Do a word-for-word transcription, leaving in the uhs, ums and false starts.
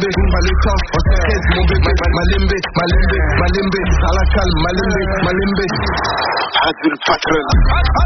Malimbe, pas le temps, on s'arrête, mon bébé. Malimbe, Malimbe, Malimbe, à la calme, Malimbe, Malimbe. Adul Patron.